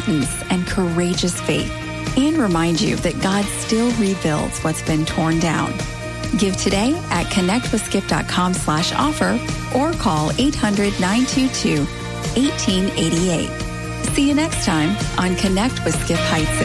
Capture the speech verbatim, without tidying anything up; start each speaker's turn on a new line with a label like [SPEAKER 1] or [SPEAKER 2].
[SPEAKER 1] repentance and courageous faith, and remind you that God still rebuilds what's been torn down. Give today at connectwithskip.com slash offer or call eight hundred, nine two two, one eight eight eight. See you next time on Connect with Skip Heitzig.